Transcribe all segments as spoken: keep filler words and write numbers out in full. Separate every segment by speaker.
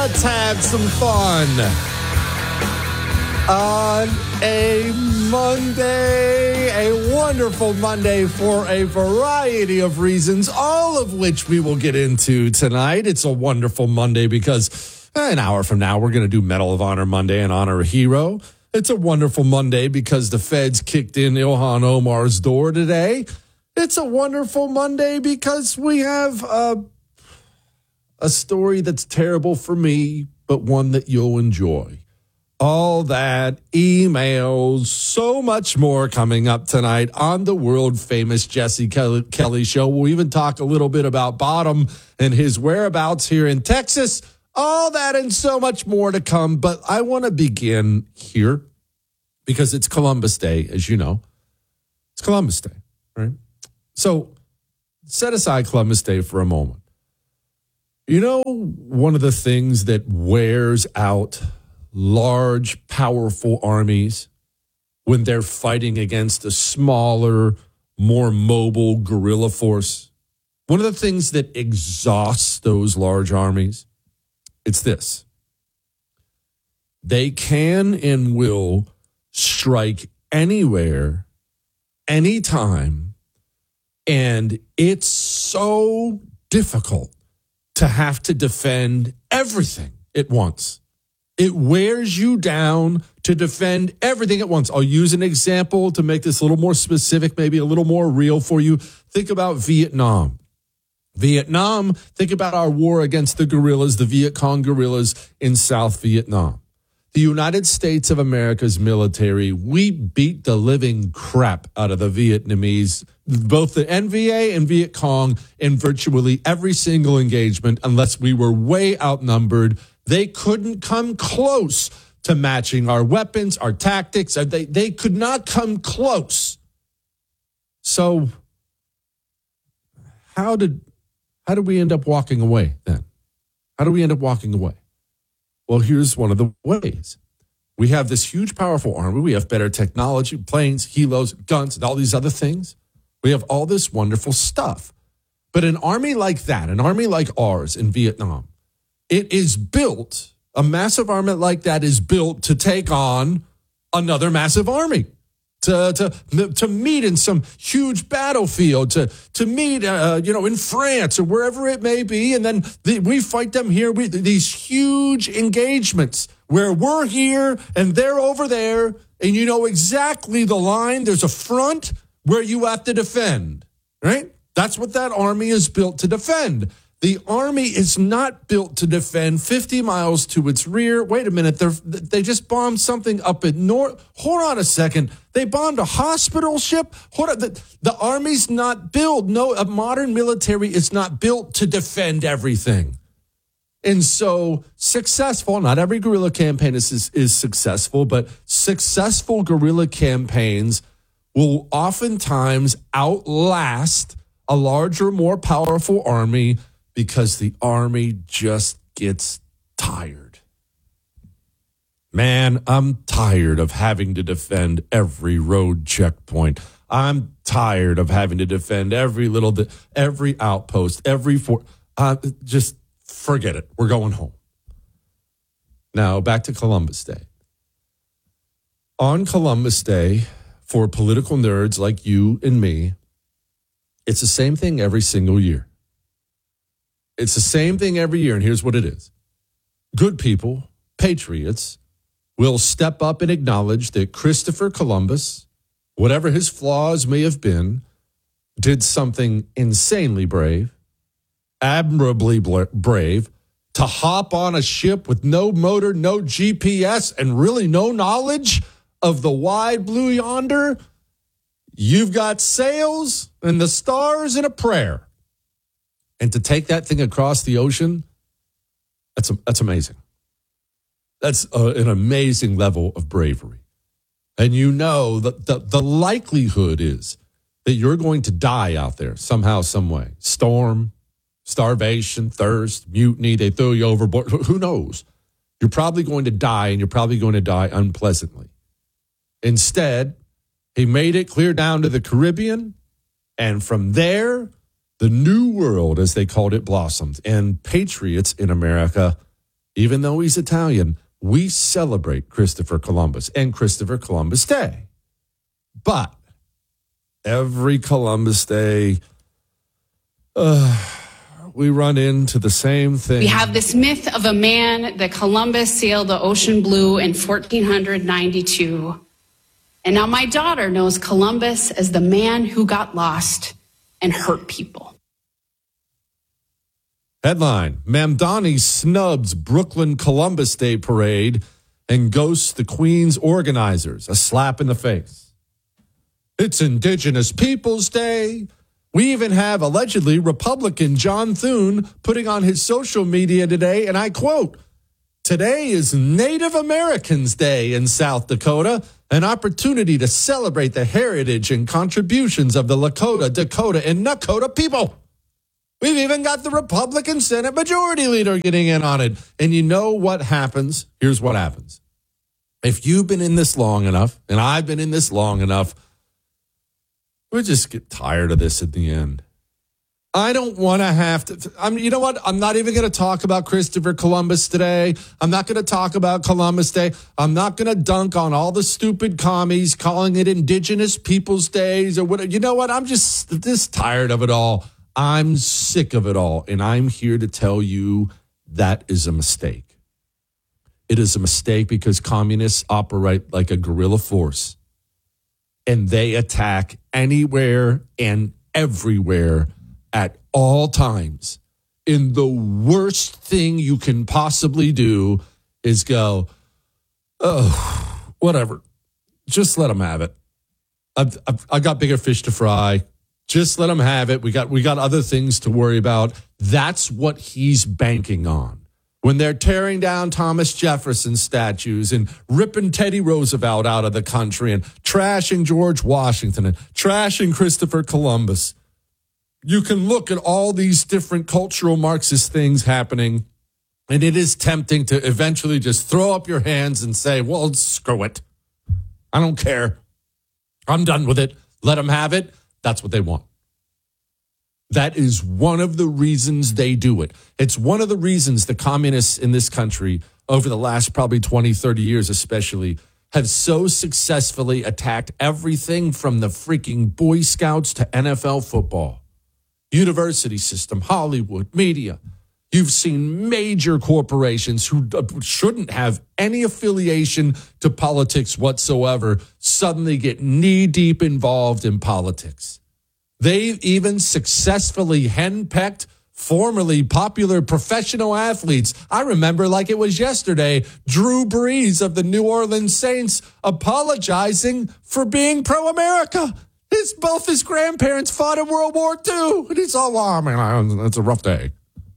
Speaker 1: Let's have some fun on a Monday, a wonderful Monday for a variety of reasons, all of which we will get into tonight. It's a wonderful Monday because an hour from now, we're going to do Medal of Honor Monday and honor a hero. It's a wonderful Monday because the feds kicked in Ilhan Omar's door today. It's a wonderful Monday because we have a, a story that's terrible for me, but one that you'll enjoy. All that, emails, so much more coming up tonight on the world-famous Jesse Kelly Show. We'll even talk a little bit about Bottom and his whereabouts here in Texas. All that and so much more to come. But I want to begin here because it's Columbus Day, as you know. It's Columbus Day, right? So set aside Columbus Day for a moment. You know, one of the things that wears out large, powerful armies when they're fighting against a smaller, more mobile guerrilla force, one of the things that exhausts those large armies, it's this. They can and will strike anywhere, anytime, and it's so difficult to have to defend everything at once. It wears you down to defend everything at once. I'll use an example to make this a little more specific, maybe a little more real for you. Think about Vietnam. Vietnam, think about our war against the guerrillas, the Viet Cong guerrillas in South Vietnam. The United States of America's military, we beat the living crap out of the Vietnamese, both the N V A and Viet Cong, in virtually every single engagement, unless we were way outnumbered. They couldn't come close to matching our weapons, our tactics. They, they could not come close. So how did, how did we end up walking away then? How did we end up walking away? Well, here's one of the ways. We have this huge, powerful army. We have better technology, planes, helos, guns, and all these other things. We have all this wonderful stuff. But an army like that, an army like ours in Vietnam, it is built, a massive army like that is built to take on another massive army, to to to meet in some huge battlefield, to to meet, uh, you know, in France or wherever it may be, and then the, we fight them here. We, these huge engagements where we're here and they're over there, and you know exactly the line. There's a front where you have to defend, right? That's what that army is built to defend. The army is not built to defend fifty miles to its rear. Wait a minute. They they just bombed something up at north. Hold on a second. They bombed a hospital ship. Hold on. The, the army's not built. No, a modern military is not built to defend everything. And so successful, not every guerrilla campaign is, is, is successful, but successful guerrilla campaigns will oftentimes outlast a larger, more powerful army because the army just gets tired. Man, I'm tired of having to defend every road checkpoint. I'm tired of having to defend every little, every outpost, every fort. Uh, just forget it. We're going home. Now, back to Columbus Day. On Columbus Day, for political nerds like you and me, it's the same thing every single year. It's the same thing every year, and here's what it is. Good people, patriots, will step up and acknowledge that Christopher Columbus, whatever his flaws may have been, did something insanely brave, admirably brave, to hop on a ship with no motor, no G P S, and really no knowledge of the wide blue yonder. You've got sails and the stars and a prayer. And to take that thing across the ocean, that's that's amazing. That's a, an amazing level of bravery. And you know that the, the likelihood is that you're going to die out there somehow, some way. Storm, starvation, thirst, mutiny, they throw you overboard. Who knows? You're probably going to die, and you're probably going to die unpleasantly. Instead, he made it clear down to the Caribbean, and from there, the new world, as they called it, blossomed. And patriots in America even though he's Italian, we celebrate Christopher Columbus and Christopher Columbus Day. But every Columbus Day, uh, we run into the same thing.
Speaker 2: We have this myth of a man that Columbus sailed the ocean blue in fourteen ninety-two. And now my daughter knows Columbus as the man who got lost and hurt people.
Speaker 1: Headline, Mamdani snubs Brooklyn Columbus Day parade and ghosts the Queen's organizers. A slap in the face. It's Indigenous Peoples Day. We even have allegedly Republican John Thune putting on his social media today, and I quote, "Today is Native Americans Day in South Dakota, an opportunity to celebrate the heritage and contributions of the Lakota, Dakota, and Nakota people." We've even got the Republican Senate Majority Leader getting in on it. And you know what happens? Here's what happens. If you've been in this long enough, and I've been in this long enough, we just get tired of this at the end. I don't want to have to. I'm. You know what? I'm not even going to talk about Christopher Columbus today. I'm not going to talk about Columbus Day. I'm not going to dunk on all the stupid commies calling it Indigenous Peoples Days or whatever. You know what? I'm just just tired of it all. I'm sick of it all. And I'm here to tell you that is a mistake. It is a mistake because communists operate like a guerrilla force. And they attack anywhere and everywhere at all times. And the worst thing you can possibly do is go, oh, whatever. Just let them have it. I've, I've, I got bigger fish to fry. Just let them have it. We got we got other things to worry about. That's what he's banking on. When they're tearing down Thomas Jefferson statues and ripping Teddy Roosevelt out of the country and trashing George Washington and trashing Christopher Columbus, you can look at all these different cultural Marxist things happening, and it is tempting to eventually just throw up your hands and say, well, screw it. I don't care. I'm done with it. Let them have it. That's what they want. That is one of the reasons they do it. It's one of the reasons the communists in this country over the last probably twenty, thirty years especially have so successfully attacked everything from the freaking Boy Scouts to N F L football, university system, Hollywood, media. You've seen major corporations who shouldn't have any affiliation to politics whatsoever suddenly get knee-deep involved in politics. They've even successfully henpecked formerly popular professional athletes. I remember like it was yesterday, Drew Brees of the New Orleans Saints apologizing for being pro-America. His, both his grandparents fought in World War Two. And he's all, oh, I mean, it's a rough day.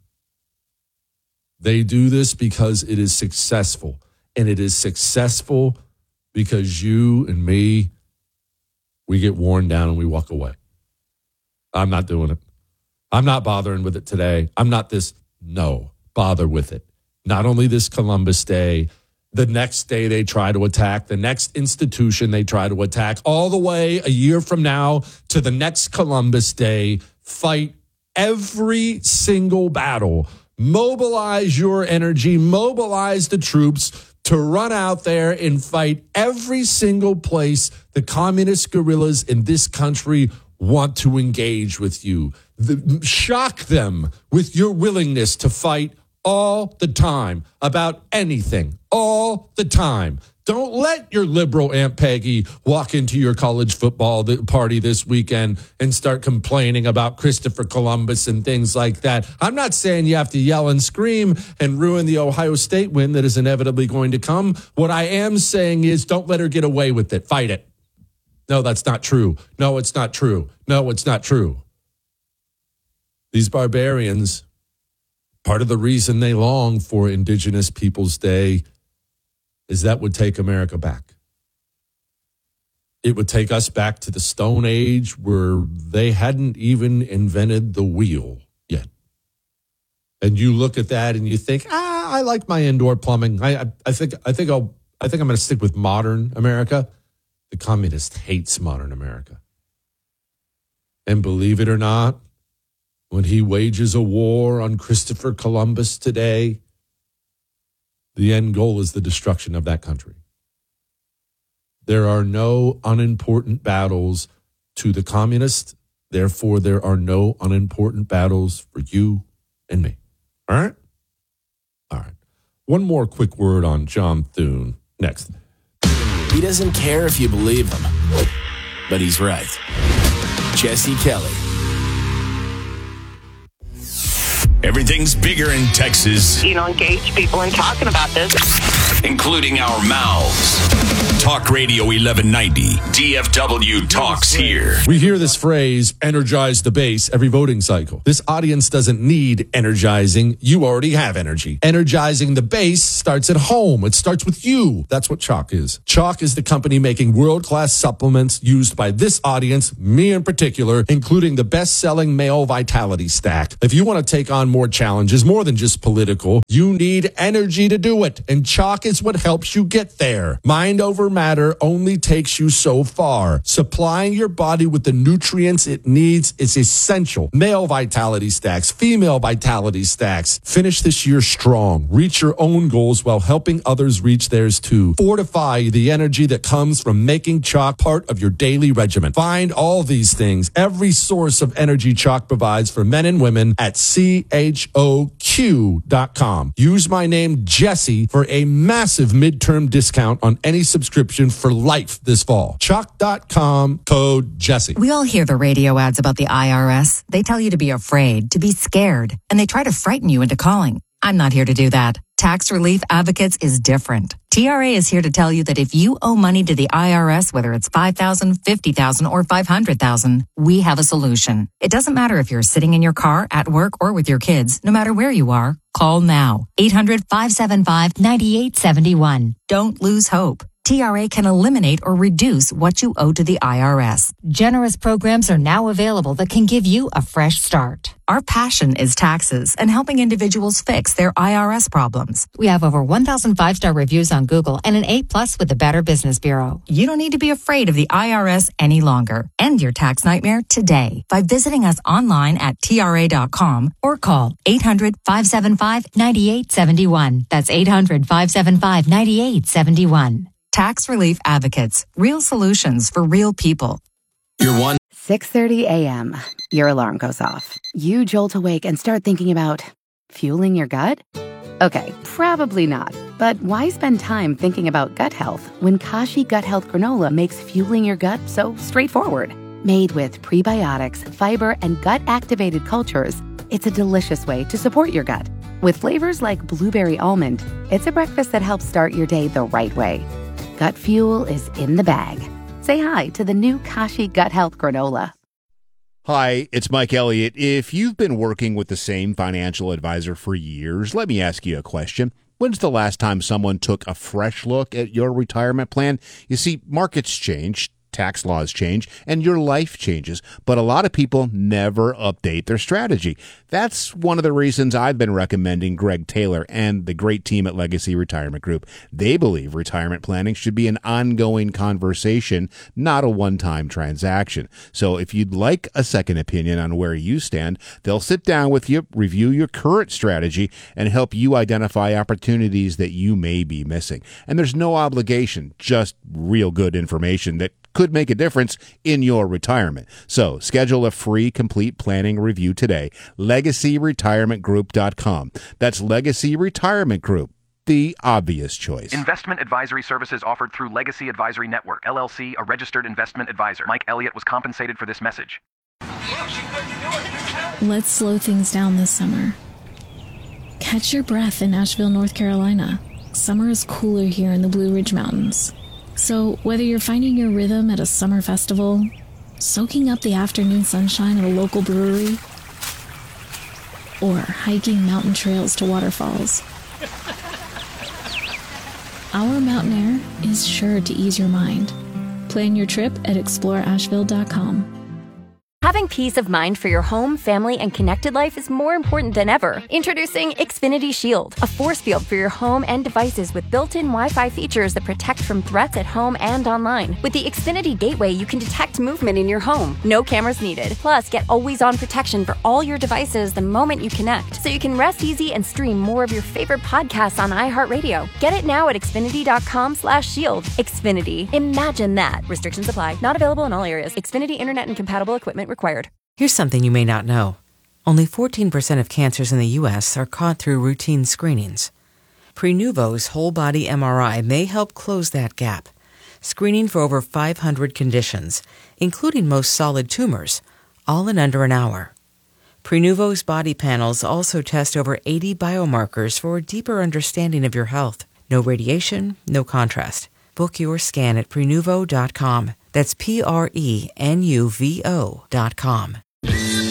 Speaker 1: They do this because it is successful. And it is successful because you and me, we get worn down and we walk away. I'm not doing it. I'm not bothering with it today. I'm not this, no, bother with it. Not only this Columbus Day, the next day they try to attack, the next institution they try to attack, all the way a year from now to the next Columbus Day. Fight every single battle. Mobilize your energy, mobilize the troops to run out there and fight every single place the communist guerrillas in this country want to engage with you. The, shock them with your willingness to fight all the time about anything, all the time. Don't let your liberal Aunt Peggy walk into your college football party this weekend and start complaining about Christopher Columbus and things like that. I'm not saying you have to yell and scream and ruin the Ohio State win that is inevitably going to come. What I am saying is don't let her get away with it. Fight it. No, that's not true. No, it's not true. No, it's not true. These barbarians, part of the reason they long for Indigenous Peoples Day is that would take America back. It would take us back to the Stone Age where they hadn't even invented the wheel yet. And you look at that and you think, ah, I like my indoor plumbing. I, I, I think, I think I'll, I think I'm going to stick with modern America. The communist hates modern America. And believe it or not, when he wages a war on Christopher Columbus today, the end goal is the destruction of that country. There are no unimportant battles to the communists. Therefore, there are no unimportant battles for you and me. All right? All right. One more quick word on John Thune. Next.
Speaker 3: He doesn't care if you believe him, but he's right. Jesse Kelly.
Speaker 4: Everything's bigger in Texas.
Speaker 5: You know, engage people in talking about this,
Speaker 4: including our mouths. Talk Radio eleven ninety. D F W talks here.
Speaker 1: We hear this phrase, energize the base, every voting cycle. This audience doesn't need energizing. You already have energy. Energizing the base starts at home. It starts with you. That's what Choq is. Choq is the company making world-class supplements used by this audience, me in particular, including the best-selling male vitality stack. If you want to take on more challenges, more than just political, you need energy to do it. And Choq is what helps you get there. Mind over matter only takes you so far. Supplying your body with the nutrients it needs is essential. Male vitality stacks, female vitality stacks. Finish this year strong. Reach your own goals while helping others reach theirs too. Fortify the energy that comes from making Choq part of your daily regimen. Find all these things, every source of energy Choq provides for men and women at C H O Q dot com. Use my name Jesse for a massive midterm discount on any subscription for life this fall. Choq dot com, code Jesse.
Speaker 6: We all hear the radio ads about the I R S. They tell you to be afraid, to be scared, and they try to frighten you into calling. I'm not here to do that. Tax Relief Advocates is different. T R A is here to tell you that if you owe money to the I R S, whether it's five thousand dollars, fifty thousand dollars, or five hundred thousand dollars, we have a solution. It doesn't matter if you're sitting in your car, at work, or with your kids. No matter where you are, call now. eight hundred, five seven five, nine eight seven one. Don't lose hope. T R A can eliminate or reduce what you owe to the I R S. Generous programs are now available that can give you a fresh start. Our passion is taxes and helping individuals fix their I R S problems. We have over one thousand five-star reviews on Google and an A plus with the Better Business Bureau. You don't need to be afraid of the I R S any longer. End your tax nightmare today by visiting us online at T R A dot com or call eight hundred, five seven five, nine eight seven one. That's eight hundred, five seven five, nine eight seven one. Tax Relief Advocates. Real solutions for real people.
Speaker 3: You're one.
Speaker 7: six thirty a.m. Your alarm goes off. You jolt awake and start thinking about fueling your gut? Okay, probably not. But why spend time thinking about gut health when Kashi Gut Health Granola makes fueling your gut so straightforward? Made with prebiotics, fiber, and gut-activated cultures, it's a delicious way to support your gut. With flavors like blueberry almond, it's a breakfast that helps start your day the right way. Gut fuel is in the bag. Say hi to the new Kashi Gut Health Granola.
Speaker 8: Hi, it's Mike Elliott. If you've been working with the same financial advisor for years, let me ask you a question. When's the last time someone took a fresh look at your retirement plan? You see, markets change, tax laws change, and your life changes, but a lot of people never update their strategy. That's one of the reasons I've been recommending Greg Taylor and the great team at Legacy Retirement Group. They believe retirement planning should be an ongoing conversation, not a one-time transaction. So if you'd like a second opinion on where you stand, they'll sit down with you, review your current strategy, and help you identify opportunities that you may be missing. And there's no obligation, just real good information that could make a difference in your retirement. So schedule a free complete planning review today. legacy retirement group dot com. That's Legacy Retirement Group, the obvious choice.
Speaker 9: Investment advisory services offered through Legacy Advisory Network, L L C, a registered investment advisor. Mike Elliott was compensated for this message.
Speaker 10: Let's slow things down this summer. Catch your breath in Asheville, North Carolina. Summer is cooler here in the Blue Ridge Mountains. So whether you're finding your rhythm at a summer festival, soaking up the afternoon sunshine at a local brewery, or hiking mountain trails to waterfalls, our mountain air is sure to ease your mind. Plan your trip at explore asheville dot com.
Speaker 11: Having peace of mind for your home, family, and connected life is more important than ever. Introducing Xfinity Shield, a force field for your home and devices with built-in Wi-Fi features that protect from threats at home and online. With the Xfinity Gateway, you can detect movement in your home. No cameras needed. Plus, get always-on protection for all your devices the moment you connect, so you can rest easy and stream more of your favorite podcasts on iHeartRadio. Get it now at Xfinity.com slash shield. Xfinity. Imagine that. Restrictions apply. Not available in all areas. Xfinity Internet and compatible equipment required.
Speaker 12: Here's something you may not know. Only fourteen percent of cancers in the U S are caught through routine screenings. Prenuvo's whole-body M R I may help close that gap, screening for over five hundred conditions, including most solid tumors, all in under an hour. Prenuvo's body panels also test over eighty biomarkers for a deeper understanding of your health. No radiation, no contrast. Book your scan at Prenuvo dot com. That's P R E N U V O dot com.